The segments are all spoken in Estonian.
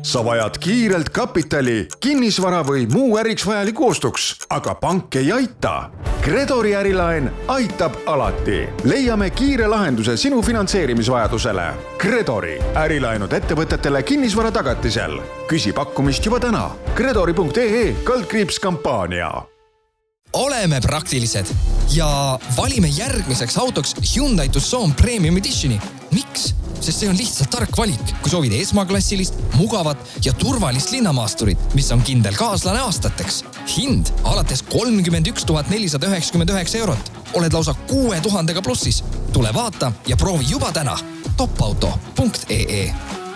sa vajad kiirelt kapitali, kinnisvara või muu äriks vajaliku ostuks, aga pank ei aita. Credori ärilaen aitab alati. Leiame kiire lahenduse sinu finantseerimisvajadusele. Credori ärilaenud ettevõtetele kinnisvara tagatisel. Küsi pakkumist juba täna. Credori.ee/kampaania. Oleme praktilised ja valime järgmiseks autoks Hyundai Tucson Premium Editioni. Miks? Sest see on lihtsalt tark valik, kui soovid esmaklassilist, mugavat ja turvalist linnamaasturit, mis on kindel kaaslane aastateks. Hind alates 31 499 eurot. Oled lausa 6000 plussis. Tule vaata ja proovi juba täna. topauto.ee.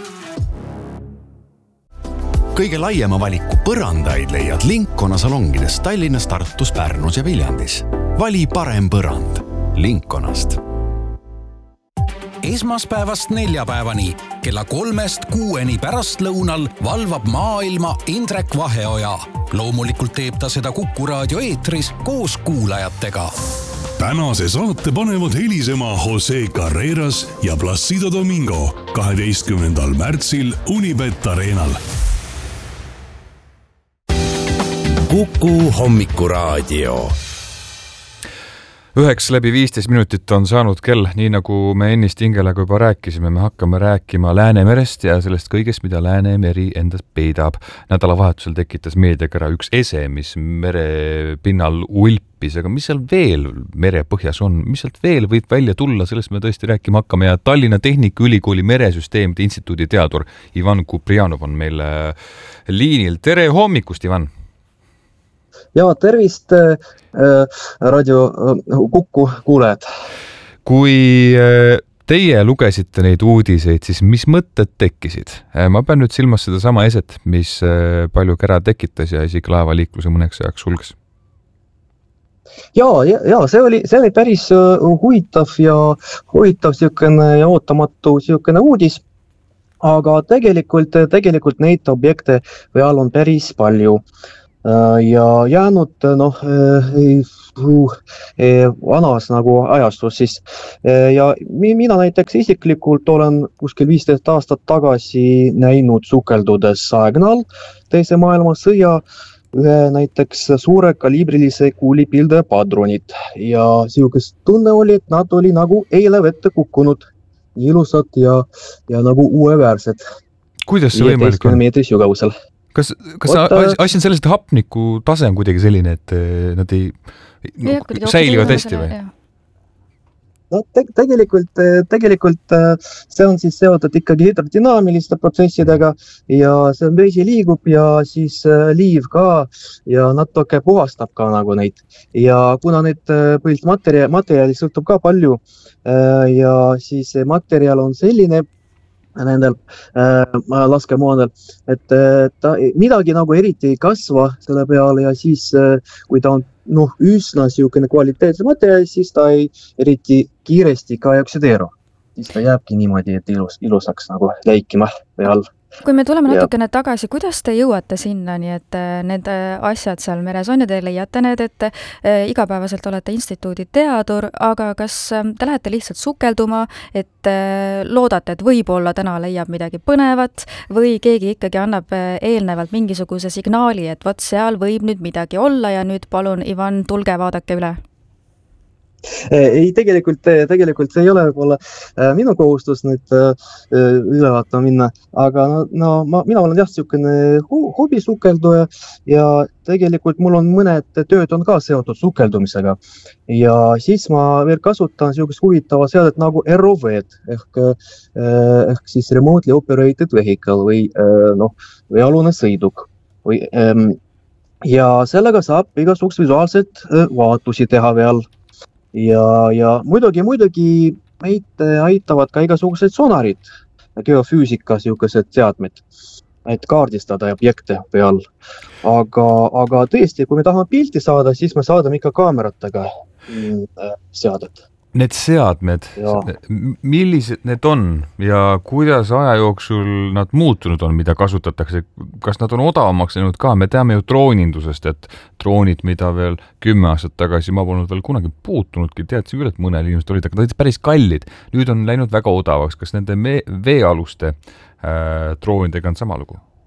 Kõige laiema valiku põrandaid leiad Linkona salongides Tallinnas, Tartus, Pärnus ja Viljandis. Vali parem põrand Linkonast. Esmaspäevast neljapäevani kella 3-6 pärastlõunal valvab maailma Indrek Vaheoja. Loomulikult teeb ta seda Kuku raadio eetris koos kuulajatega. Tänase saate panevad helisema Jose Carreras ja Placido Domingo 12. märtsil Unibet Arenal. Kuku hommikuraadio. 9:15 on saanud kell, nii nagu me ennist Ingelega juba rääkisime, me hakkame rääkima Läänemerest ja sellest kõigest, mida Läänemeri endas peidab. Nädalavahetusel tekitas meediaga üks ese, mis merepinnal ulpis, aga mis seal veel merepõhjas on, mis sealt veel võib välja tulla, sellest me tõesti rääkima hakkame ja Tallinna Tehnikaülikooli meresüsteemide instituudi teadur Ivan Kuprianov on meil liinil. Tere hommikust, Ivan! Ja tervist radio Kuku kuulajad. Kui teie lugesite neid uudiseid, siis mis mõtted tekkisid? Ma pean nüüd silmas seda sama eset, mis palju kära tekitas ja isegi laevaliikluse mõneks ajaks sulges. Ja, see oli päris huvitav siukene ja ootamatu siukene uudis, aga tegelikult neid objekte peal on päris palju. Ja jäänud vanas nagu ajastus siis. Ja mina näiteks isiklikult olen kuskil 15 aastat tagasi näinud sukeldudes Aegnal teise maailmasõja ühe näiteks suure kaliibrilise kuulipilde padrunid. Ja siukest tunne oli, et nad oli nagu eile vette kukkunud, ilusad ja nagu uueväärsed. Kuidas see võimalik on? 15 meetris sügavusel. Kas asi on sellest hapniku tase on kuidagi selline, et nad ei säilivad hästi või? No tegelikult see on siis seotud ikkagi hüdrodünaamiliste protsessidega ja see vesi liigub ja siis liiv ka ja natuke puhastab ka nagu neid. Ja kuna need materjali sõltub ka palju ja siis materjal on selline, nendel laskemoonel, et ta midagi nagu eriti ei kasva selle peale ja siis kui ta on üsna siukene kvaliteetse materjal, siis ta ei eriti kiiresti ka ei oksideeru. Siis ta jääbki niimoodi, et ilusaks nagu läikima peal. Kui me tuleme natukene tagasi, kuidas te jõuate sinna, nii et need asjad seal meres on ja te leiate need, et igapäevaselt olete instituudi teadur, aga kas te lähete lihtsalt sukelduma, et loodate, et võib-olla täna leiab midagi põnevat või keegi ikkagi annab eelnevalt mingisuguse signaali, et vot seal võib nüüd midagi olla ja nüüd palun, Ivan, tulge vaadake üle? Ei, tegelikult see ei ole võib-olla minu kohustus nüüd üle vaatama minna, aga mina olen jah siukene hobisukelduja ja tegelikult mul on mõned tööd on ka seotud sukeldumisega ja siis ma veel kasutan siukest huvitava seadet nagu ROV-d ehk siis remotely operated vehicle või alune sõiduk ja sellega saab igasugust visuaalset vaatusi teha veel. Ja muidugi meid aitavad ka igasugused sonarid, geofüüsika siukesed seadmed, et kaardistada objekte peal. Aga tõesti, kui me tahame pilti saada, siis me saadame ikka kaameratega seadet. Need seadmed, millised need on ja kuidas aja jooksul nad muutunud on, mida kasutatakse? Kas nad on odavamaks läinud ka? Me teame ju droonindusest, et droonid, mida veel 10 aastat tagasi ma polnud veel kunagi puutunudki, teadsin küll, et mõnel inimesed olid, aga nad olid päris kallid. Nüüd on läinud väga odavaks. Kas nende veealuste droonidega on sama lugu?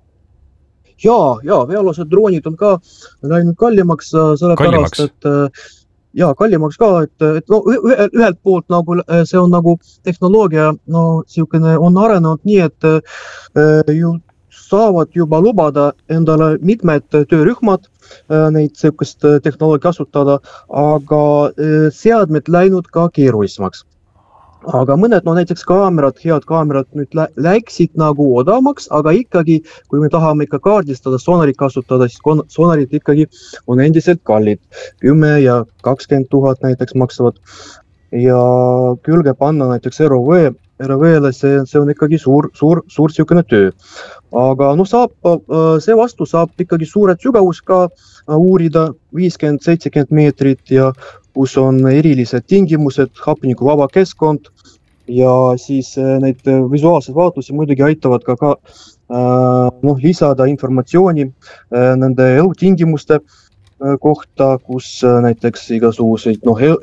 ja veolased droonid on ka läinud kallimaks, sellepärast, et kallimaks ka, et no ühelt poolt nagu see on nagu tehnoloogia, no siukene on arenenud nii, et ju saavad juba lubada endale mitmed töörühmad neid siukest tehnoloogia kasutada, aga seadmed läinud ka keerulisemaks. Aga mõned, no näiteks head kaamerad nüüd läksid nagu odavamaks, aga ikkagi, kui me tahame ikka kaardistada, sonarit kasutada, siis sonarid ikkagi on endiselt kallid. 10 ja 20 000 näiteks maksavad. Ja külge panna näiteks ROV-le, see on ikkagi suur siukene töö. Aga no see vastu saab ikkagi suured sügavus ka uurida 50-70 meetrit ja kus on erilised tingimused, hapnikuvaba keskkond ja siis neid visuaalsed vaatlusi muidugi aitavad ka lisada informatsiooni nende elutingimuste kohta, kus näiteks igasuguseid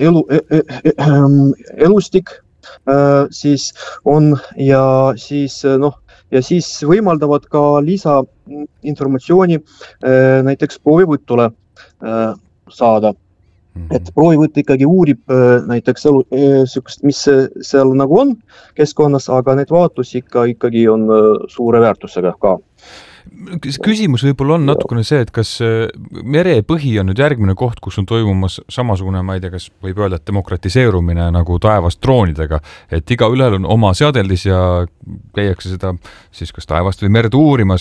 elustik siis on ja siis võimaldavad ka lisainformatsiooni näiteks proovivõtule saada. Et proovivõtt ikkagi uurib näiteks mis seal nagu on keskkonnas, aga need vaatus ikkagi on suure väärtusega ka. Küsimus võib-olla on natukene see, et kas merepõhi on nüüd järgmine koht, kus on toimumas samasugune, ma ei tea, kas võib öelda, et demokratiseerumine nagu taevast droonidega, et iga ülel on oma seadeldis ja käiakse seda siis kas taevast või merd uurimas.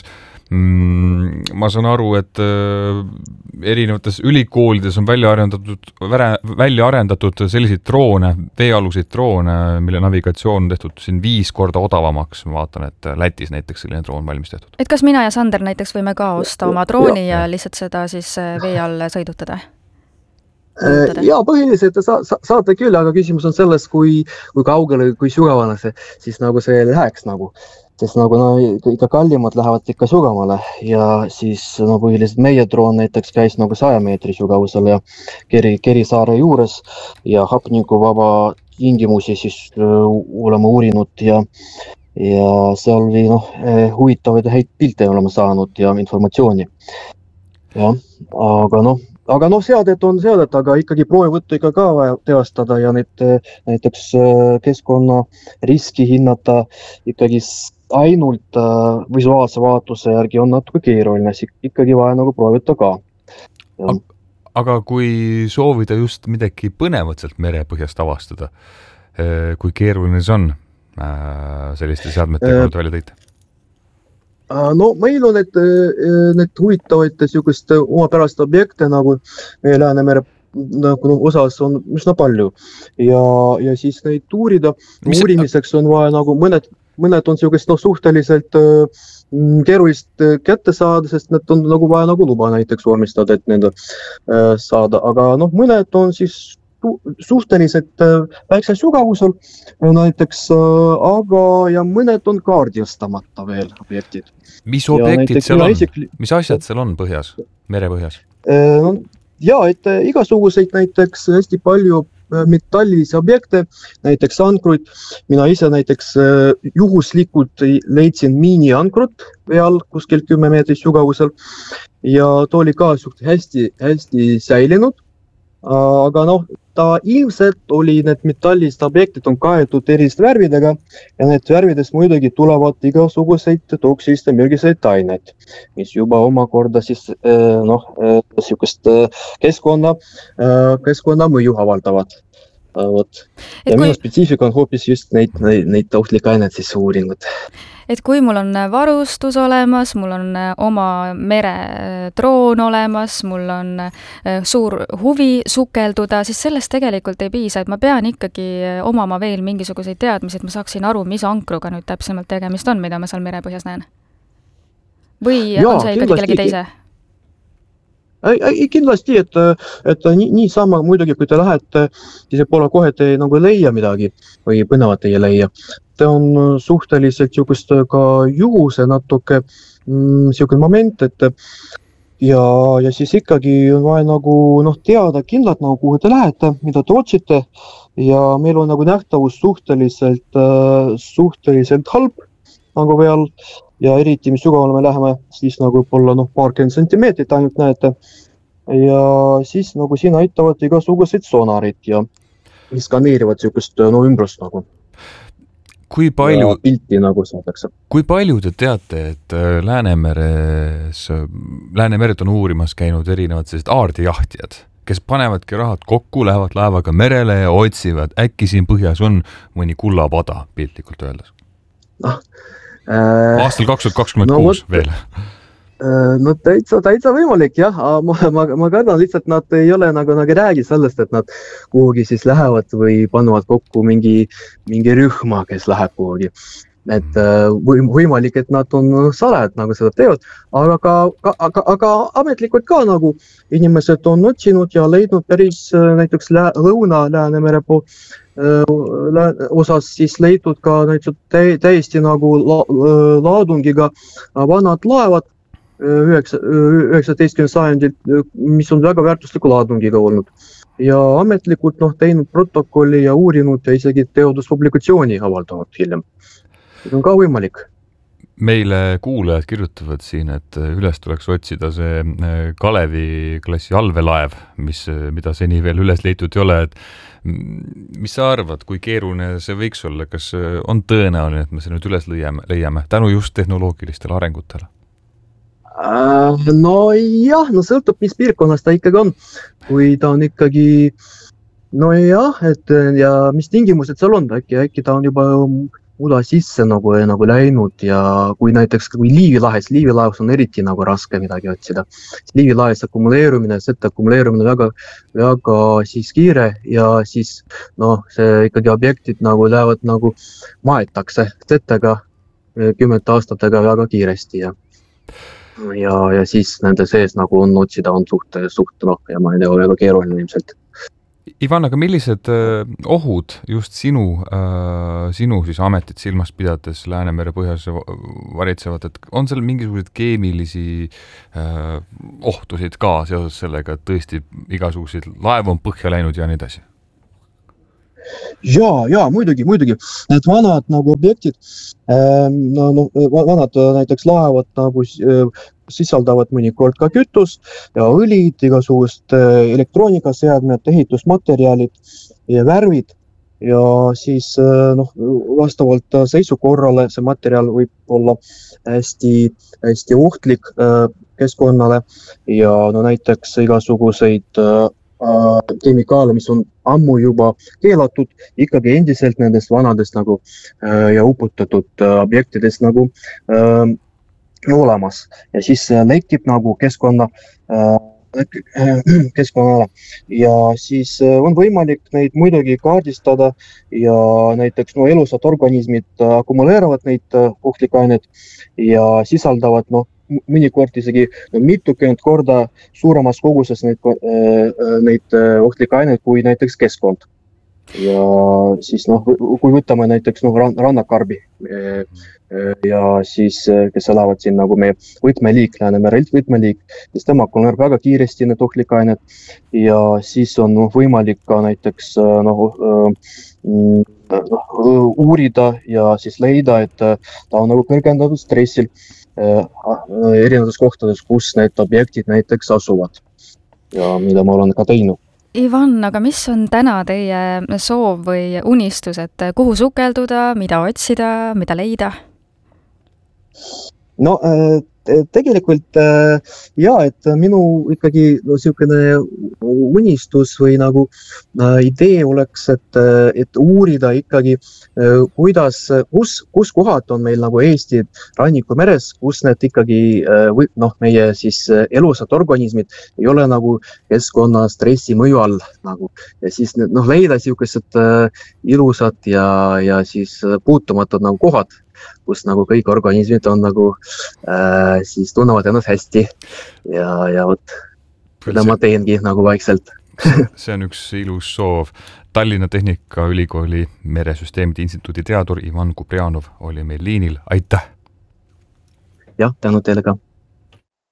Ma saan aru, et erinevates ülikoolides on välja arendatud selliseid droone, veealuseid droone, mille navigatsioon on tehtud siin 5 korda odavamaks. Ma vaatan, et Lätis näiteks selline droon valmis tehtud. Et kas mina ja Sander näiteks võime ka osta oma drooni ja lihtsalt seda siis vee all sõidutada? Ja põhiliselt saate küll, aga küsimus on selles, kui kaugele, kui sügavale siis nagu see läheks nagu. Sest nagu ikka kallimad lähevad ikka sügavale ja siis põhiliselt meie droon näiteks käis nagu 100 meetri sügavusel ja Kerisaare juures ja hapnikuvaba tingimusi siis oleme uurinud ja seal oli huvitavaid häid pilte oleme saanud ja informatsiooni. Ja, aga seadet on seadet, aga ikkagi proovivõttu ikka ka vaja teostada ja näiteks keskkonna riski hinnata ikkagi ainult visuaalse vaatuse järgi on natuke keeruline, ikkagi vaja nagu proovita ka. Ja. Aga kui soovida just midagi põnevat sealt merepõhjast avastada, kui keeruline see on selliste seadmetega välja tõite? No meil on need huvitavaid omapärast objekte nagu Läänemere osas on üsna palju ja siis neid uurimiseks on vaja nagu mõned on suhteliselt keerulist kätte saada, sest need on nagu vaja nagu luba näiteks vormistada, et nende saada, aga mõned on siis suhteliselt väiksel sügavusel näiteks, aga ja mõned on kaardistamata veel objektid. Mis objektid seal on? Mis asjad seal on põhjas, merepõhjas? Ja, et igasuguseid näiteks hästi palju metallilisi objekte, näiteks ankruid. Mina ise näiteks juhuslikult leidsin miiniankrut veal kuskil 10 meetrit sügavusel ja ta oli ka hästi säilinud. Aga ta ilmselt oli need metallised objektid on kaetud erist värvidega ja need värvidest muidugi tulevad igasuguseid toksiliste mürgiseid aineid, mis juba omakorda siis sihukest keskkonna mõju avaldavad. Ja minu spetsiifika on hoopis just neid ohtlikke aineid siis uuringut. Et kui mul on varustus olemas, mul on oma meredroon olemas, mul on suur huvi sukelduda, siis sellest tegelikult ei piisa, et ma pean ikkagi omama veel mingisuguseid teadmisi, et ma saaksin aru, mis ankruga nüüd täpsemalt tegemist on, mida ma seal merepõhjas näen. Või on see ikkagi kellegi teise? Kindlasti, et nii sama muidugi, kui te lähete, siis pole kohe te nagu leia midagi või põnevat ei leia. Ta on suhteliselt ka juhuse natuke siukene moment, et ja siis ikkagi on vaja nagu teada kindlalt, kuhu te lähete, mida te otsite ja meil on nagu nähtavus suhteliselt halb nagu veel ja eriti, mis sügavale me läheme, siis nagu võib-olla paarkümmend sentimeetrit ainult näete. Ja siis nagu siin aitavad igasugused sonarid ja skaneerivad niisugust ümbrust nagu. Kui palju, ja pilti nagu saadakse. Kui palju te teate, et Läänemeret on uurimas käinud erinevad sellised aardejahtijad, kes panevadki rahad kokku, lähevad laevaga merele ja otsivad, äkki siin põhjas on mõni kullapada, piltlikult öeldes? Aastal 2026 veel. No täitsa võimalik, jah. Ma kardan lihtsalt, nad ei ole nagu räägi sellest, et nad kuhugi siis lähevad või panuvad kokku mingi rühma, kes läheb kuhugi. Et võimalik, et nad on salajad, nagu seda teevad, aga ametlikult ka nagu inimesed on otsinud ja leidnud päris näiteks Lõuna-Läänemere osas siis leidnud ka täiesti nagu laadungiga vanad laevad 19. sajandil, mis on väga väärtusliku laadungiga olnud. Ja ametlikult teinud protokolli ja uurinud ja isegi teaduspublikatsiooni avaldavad hiljem. See on ka võimalik. Meile kuulajad kirjutavad siin, et üles tuleks otsida see Kalevi klassi allveelaev, mida seni veel üles leitud ei ole. Et mis sa arvad, kui keeruline see võiks olla? Kas on tõenäoline, et me see nüüd üles leiame tänu just tehnoloogilistele arengutele? No jah, sõltub, mis piirkonnas ta ikkagi on. Kui ta on ikkagi, et ja mis tingimused seal on, äkki ta on juba muda sisse nagu läinud ja kui näiteks Liivilahes on eriti nagu raske midagi otsida. Liivilahes sette akumuleerumine väga siis kiire ja siis see ikkagi objektid nagu lähevad nagu maetakse settega 10 aastatega väga kiiresti ja siis nende sees nagu on otsida on suht ja ma ei tea, väga keeruline ilmselt. Ivan, aga millised ohud just sinu siis ametit silmas pidades Läänemere põhjas varitsevad, et on seal mingisuguseid keemilisi ohtusid ka seoses sellega, et tõesti igasuguseid laevu on põhja läinud ja nii edasi? Ja, muidugi. Need vanad nagu objektid, vanad näiteks laevad nagu sisaldavad mõnikord ka kütust ja õlid, igasugust elektroonikaseadmed, ehitusmaterjalid ja värvid ja siis vastavalt seisukorrale see materjal võib olla hästi ohtlik keskkonnale ja näiteks igasuguseid kemikaale, mis on ammu juba keelatud, ikkagi endiselt nendest vanadest nagu ja uputatud objektidest nagu olemas. Ja siis lekib nagu keskkonnale ja siis on võimalik neid muidugi kaardistada ja näiteks elusad organismid akumuleeravad neid ohtlikke aineid ja sisaldavad mõnikord isegi mitukümmend korda suuremas koguses neid ohtlikke aineid kui näiteks keskkond. Ja siis kui võtame näiteks rannakarbi ja siis kes elavad siin nagu meie võtmeliik, Läänemere võtmeliik, siis tema akumuleerib väga kiiresti need ohtlikke aineid ja siis on võimalik ka näiteks uurida ja siis leida, et ta on nagu kõrgendatud stressil erinevates kohtades, kus need objektid näiteks asuvad ja mida ma olen ka teinud. Ivan, aga mis on täna teie soov või unistus, et kuhu sukelduda, mida otsida, mida leida? No tegelikult et minu ikkagi niisugune unistus või nagu idee oleks, et uurida ikkagi, kus kohad on meil nagu Eesti rannikumeres, kus need ikkagi meie siis elusad organismid ei ole nagu keskkonna stressi mõju all nagu ja siis leida niisugused ilusad ja siis puutumatud nagu kohad, kus nagu kõik organismid on nagu siis tunnevad ennast hästi ja seda ma teengi nagu vaikselt. See on üks ilus soov. Tallinna Tehnikaülikooli Meresüsteemide Instituudi teadur Ivan Kuprianov oli meil liinil. Aitäh! Jah, tänu teile ka!